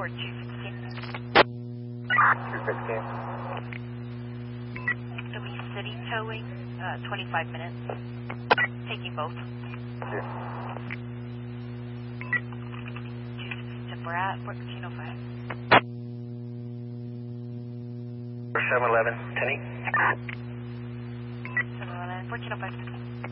216. Louise City towing, 25 minutes. Taking both. Thank you. 216 to Brad, 1405. 711, 10 711, 1405.